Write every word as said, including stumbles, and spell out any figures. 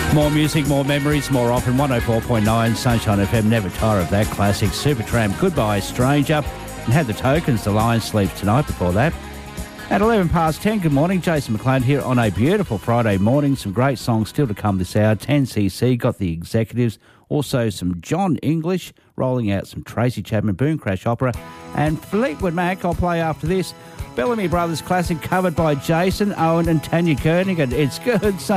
More music, more memories, more often. one oh four point nine Sunshine F M. Never tire of that classic. Supertramp, Goodbye Stranger. And had the Tokens, The Lion Sleeps Tonight before that. At eleven past ten, good morning. Jason McLean here on a beautiful Friday morning. Some great songs still to come this hour. ten C C, got the Executives. Also some John English, rolling out some Tracy Chapman, Boom Crash Opera. And Fleetwood Mac, I'll play after this. Bellamy Brothers classic covered by Jason, Owen and Tanya Koenig. And it's good.